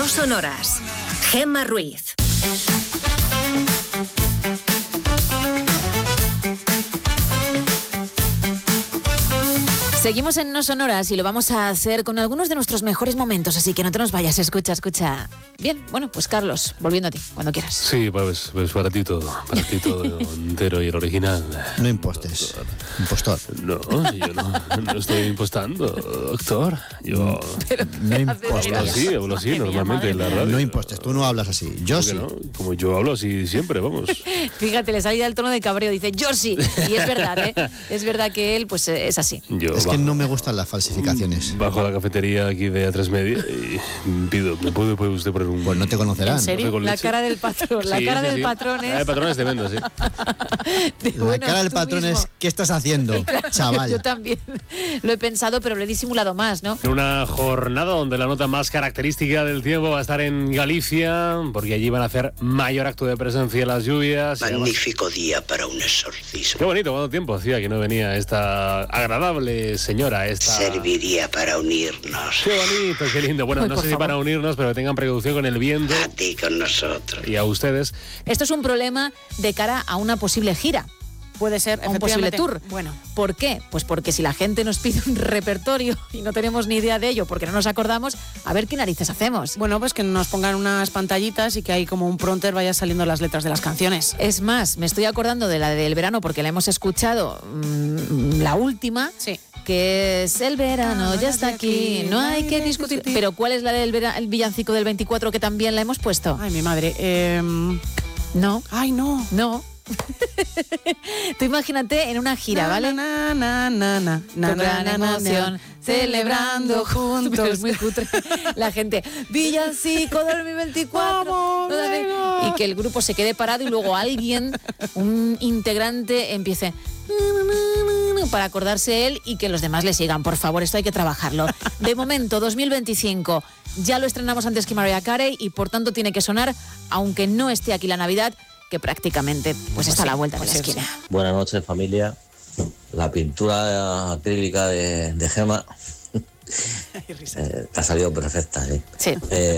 No Sonoras. Gemma Ruiz. Seguimos en No Sonoras y lo vamos a hacer con algunos de nuestros mejores momentos, así que no te nos vayas, escucha. Bien, bueno, pues Carlos, volviendo a ti, cuando quieras. Sí, pues para ti todo entero y el original. No impostes, impostor. No, yo no estoy impostando, doctor. Yo no impostes. Hablo así normalmente en la radio. No impostes, tú no hablas así, yo sí. No? Como yo hablo así siempre, vamos. Fíjate, le salía el tono de cabreo, dice yo sí, y es verdad, ¿eh? Es verdad que él, pues es así. Es que no me gustan las falsificaciones. Bajo a la cafetería aquí de A3 Media y pido, ¿me puede usted poner un...? Pues no te conocerán. ¿En serio? La cara del patrón, la cara del patrón es... El patrón es tremendo, sí. La cara del patrón es, ¿qué estás haciendo, chaval? Yo también lo he pensado, pero lo he disimulado más, ¿no? En una jornada donde la nota más característica del tiempo va a estar en Galicia, porque allí van a hacer mayor acto de presencia las lluvias. Magnífico día para un exorcismo. Qué bonito, cuánto tiempo hacía que no venía esta agradable señora. Serviría para unirnos. Qué bonito, qué lindo. Bueno, no sé si para unirnos, pero tengan precaución con el viento. A ti con nosotros. Y a ustedes. Esto es un problema de cara a una posible gira. Puede ser, a un posible tour. Bueno. ¿Por qué? Pues porque si la gente nos pide un repertorio y no tenemos ni idea de ello, porque no nos acordamos, a ver qué narices hacemos. Bueno, pues que nos pongan unas pantallitas y que ahí como un prompter vaya saliendo las letras de las canciones. Es más, me estoy acordando de la del verano porque la hemos escuchado la última. Sí. Que es el verano, ya está aquí, no hay que discutir. Pero ¿cuál es la del el villancico del 24 que también la hemos puesto? Ay, mi madre. No. Ay, no. No. Tú imagínate en una gira, ¿vale? Con gran emoción, celebrando juntos. Es muy cutre. La gente, villancico 2024. Y que el grupo se quede parado y luego alguien, un integrante, empiece para acordarse él y que los demás le sigan. Por favor, esto hay que trabajarlo. De momento, 2025, ya lo estrenamos antes que Mariah Carey y por tanto tiene que sonar, aunque no esté aquí la Navidad, que prácticamente pues está a la vuelta de la esquina. Buenas noches, familia. La pintura acrílica de Gemma te ha salido perfecta, ¿sí? Sí.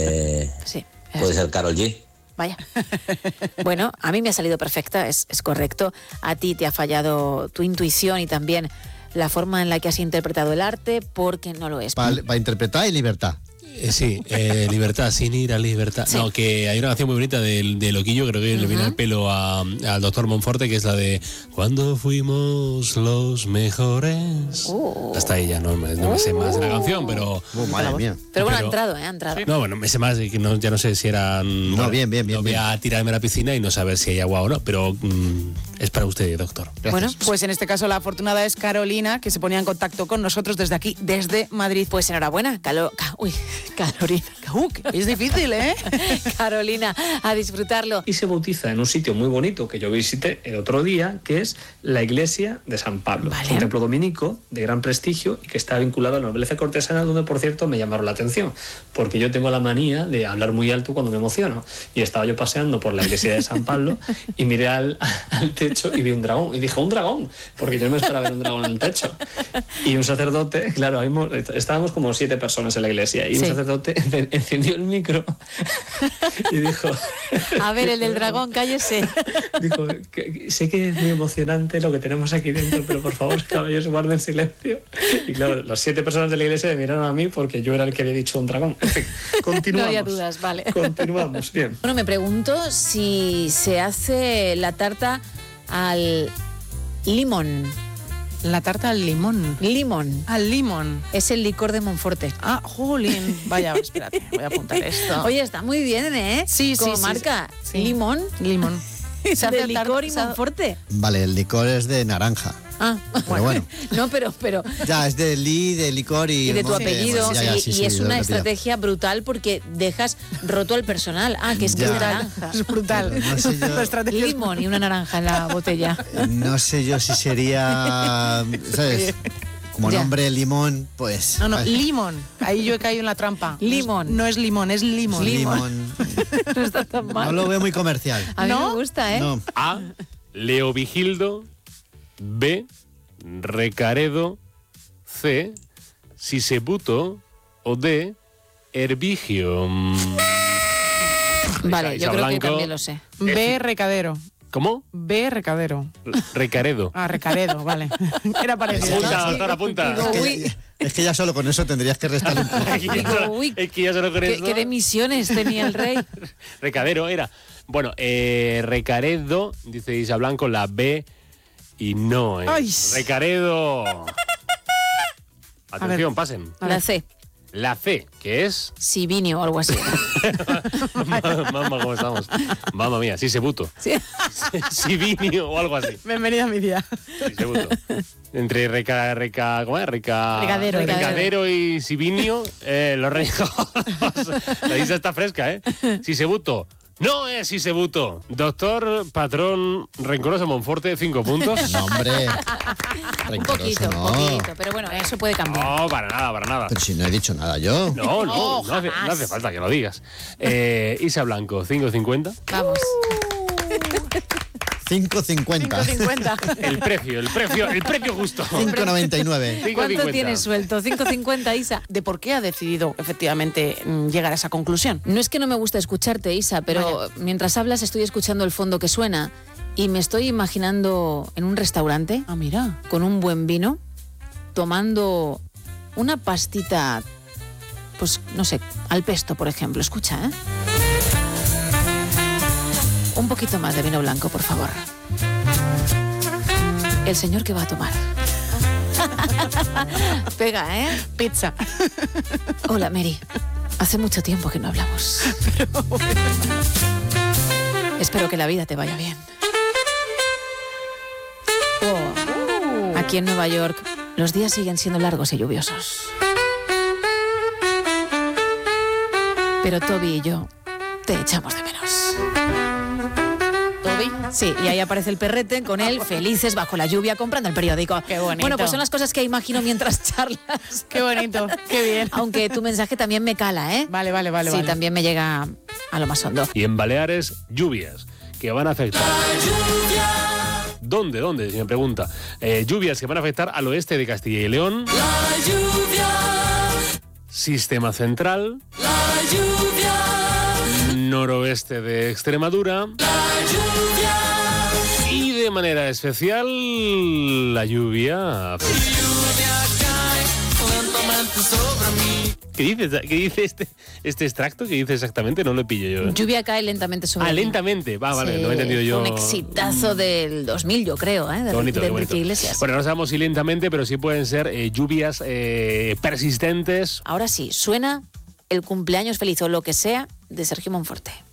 Sí. Puede ser Karol G. Vaya. Bueno, a mí me ha salido perfecta, es correcto. A ti te ha fallado tu intuición y también la forma en la que has interpretado el arte, porque no lo es. Para interpretar y libertad. Sí, libertad, sin ir a libertad. Sí. No, que hay una canción muy bonita de Loquillo, creo que le viene al pelo al doctor Monforte, que es la de Cuando fuimos los mejores. Hasta ahí ya no me sé más de la canción, pero... madre mía. Pero bueno, ha entrado. No, bueno, me sé más, que no, ya no sé si era... No, bien. No voy a tirarme a la piscina y no saber si hay agua o no, pero es para usted, doctor. Gracias. Bueno, pues en este caso la afortunada es Carolina, que se ponía en contacto con nosotros desde aquí, desde Madrid. Pues enhorabuena, Carolina. Es difícil, ¿eh? Carolina, a disfrutarlo. Y se bautiza en un sitio muy bonito que yo visité el otro día, que es la iglesia de San Pablo. Vale. Es un templo dominico de gran prestigio y que está vinculado a la nobleza cortesana, donde, por cierto, me llamaron la atención, porque yo tengo la manía de hablar muy alto cuando me emociono. Y estaba yo paseando por la iglesia de San Pablo y miré al techo y vi un dragón. Y dije, ¿un dragón? Porque yo no me esperaba ver un dragón en el techo. Y un sacerdote, claro, estábamos como 7 personas en la iglesia, y un sacerdote encendió el micro y dijo... A ver, el del dragón, cállese. Dijo, sé que es muy emocionante lo que tenemos aquí dentro, pero por favor, caballeros, guarden silencio. Y claro, las 7 personas de la iglesia me miraron a mí porque yo era el que había dicho un dragón. En fin, continuamos. No había dudas, vale. Continuamos, bien. Bueno, me pregunto si se hace la tarta al limón. La tarta al limón. Limón. Al limón. Es el licor de Monforte. Ah, jolín. Vaya, espérate, voy a apuntar esto. Oye, está muy bien, ¿eh? Sí, como marca. Sí. Limón. Limón. Se hace licor y Monforte. Vale, el licor es de naranja. Ah, pero bueno. No, pero... Ya, es de licor y de tu apellido. Y es una estrategia brutal porque dejas roto al personal. Ah, que es que es naranja. Es brutal. No sé yo, limón y una naranja en la botella. No sé yo si sería... ¿Sabes? Como nombre limón, pues... No, limón. Ahí yo he caído en la trampa. Limón. No es limón, es limón. Limón. No está tan mal. No lo veo muy comercial. A mí me gusta, ¿eh? No. A. Leovigildo. B. Recaredo. C. Sisebuto. O D. Herbigio. Vale, Isa yo creo que Blanco. también lo sé. B, Recadero. ¿Cómo? B, Recadero. Recaredo. Ah, Recaredo, vale. Era parecido. Apunta, doctor, apunta. Es que ya solo con eso tendrías que restar un poco. Es que ya solo con eso. ¿Qué emisiones tenía el rey? Recadero era. Bueno, Recaredo, dice Isa Blanco, la B y no. Ay. Recaredo. Atención, pasen. La C. La C, que es... Sivinio o algo así. Mamá, ¿cómo estamos? Mamma mía, Sisebuto. Sí. Sivinio o algo así. Bienvenida a mi día. Sisebuto. Entre ¿cómo es? Recadero y Sivinio, los reyes. La Isa está fresca, ¿eh? Sisebuto. No es Sisebuto. Doctor Patrón Rencoroso Monforte, 5 puntos. No, hombre. Un poquito, pero bueno, eso puede cambiar. No, para nada. Pero si no he dicho nada yo. No hace falta que lo digas. Isa Blanco, 5.50. Vamos. 5.50. 5.50. El precio justo. 5.99. ¿Cuánto 5.50. tienes suelto? 5.50, Isa. ¿De por qué ha decidido efectivamente llegar a esa conclusión? No es que no me gusta escucharte, Isa, pero mientras hablas estoy escuchando el fondo que suena y me estoy imaginando en un restaurante Ah, mira. con un buen vino, tomando una pastita, pues no sé, al pesto, por ejemplo. Escucha, ¿eh? Un poquito más de vino blanco, por favor. El señor que va a tomar. Pega, ¿eh? Pizza. Hola, Mary. Hace mucho tiempo que no hablamos. Espero que la vida te vaya bien. Aquí en Nueva York, los días siguen siendo largos y lluviosos. Pero Toby y yo te echamos de menos. ¿Toby? Sí, y ahí aparece el perrete con él, felices bajo la lluvia, comprando el periódico. Qué bonito. Bueno, pues son las cosas que imagino mientras charlas. Qué bonito, qué bien. Aunque tu mensaje también me cala, ¿eh? Vale. Sí, también me llega a lo más hondo. Y en Baleares, lluvias que van a afectar. ¿Dónde? Si me pregunta. Lluvias que van a afectar al oeste de Castilla y León. Sistema central. Noroeste de Extremadura. Y de manera especial, la lluvia. ¿Qué dice este extracto? ¿Qué dice exactamente? No lo pillo yo. Lluvia cae lentamente sobre mí. Lentamente. Vale, Sí, lo he entendido yo. Un exitazo del 2000, yo creo, ¿eh? Qué bonito, de qué bonito. Enrique Iglesias. Bueno, no sabemos si lentamente, pero sí pueden ser lluvias persistentes. Ahora sí, suena el cumpleaños feliz o lo que sea de Sergio Monforte.